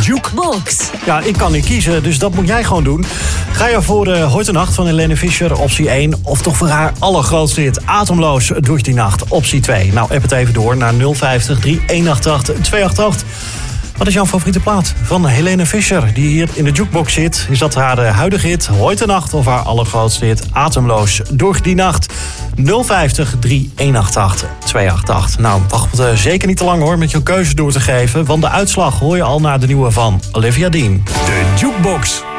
Jukebox. Ja, ik kan niet kiezen, dus dat moet jij gewoon doen. Ga je voor Hoort de Nacht van Helene Fischer, optie 1... of toch voor haar allergrootste hit Ademloos door die nacht, optie 2. Nou, app het even door naar 050 3188 288. Wat is jouw favoriete plaat van Helene Fischer, die hier in de Jukebox zit? Is dat haar huidige hit Hoort de Nacht of haar allergrootste hit Ademloos door die nacht? 050 3188 288. Nou, wacht zeker niet te lang hoor met je keuze door te geven, want de uitslag hoor je al naar de nieuwe van Olivia Dean. De Jukebox.